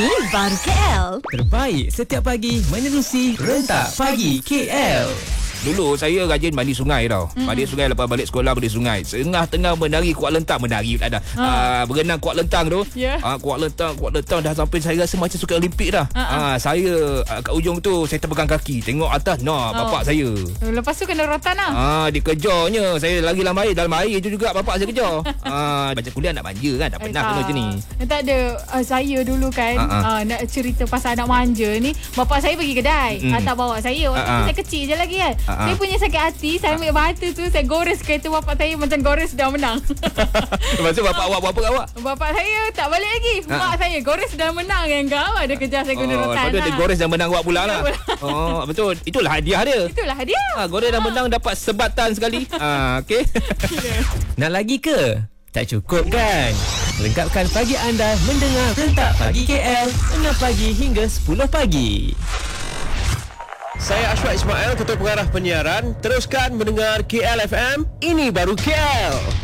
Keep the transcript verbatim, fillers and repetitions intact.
Baru K L. Terbaik setiap pagi menerusi Rentak Pagi K L. Dulu saya rajin mandi sungai tau. Mm-hmm. Mandi sungai lepas balik sekolah mandi sungai. Tengah-tengah menari kuat lentang menari tak ada. Ha. Uh, berenang kuat lentang tu. Yeah. Uh, kuat lentang kuat lentang dah sampai saya rasa macam suka Olimpik dah. Uh-uh. Uh, saya uh, kat ujung tu saya terpegang kaki tengok atas nah oh. bapak saya. Lepas tu kena rotan lah. Ah uh, dia kejarnya. Saya lari dalam air dalam air tu juga bapak saya kejar. Ah uh, baca kuliah nak manja kan tak pernah kena macam ni. Tak ada uh, saya dulu kan uh-uh. uh, nak cerita pasal anak manja ni bapak saya pergi kedai mm. uh, tak bawa saya waktu uh-uh. tu saya kecil je lagi kan. Uh-huh. Saya punya sakit hati. Saya ambil batu tu, saya gores kereta bapak saya macam gores dah menang. Lepas tu bapak awak buat apa awak? Bapak saya tak balik lagi. Ha. Mak saya gores dah menang kan kau. Ada kejar saya guna oh, rotan. Lepas tu dia gores dah menang awak pula lah. Oh, betul. Itulah hadiah dia. Itulah hadiah. Ha, gores dah menang dapat sebatan sekali. Ha, okey. Nak lagi ke? Tak cukup kan? Lengkapkan pagi anda mendengar Rentak Pagi K L enam pagi hingga sepuluh pagi. Saya Ashwat Ismail, Ketua Pengarah Penyiaran. Teruskan mendengar K L F M. Ini baru K L.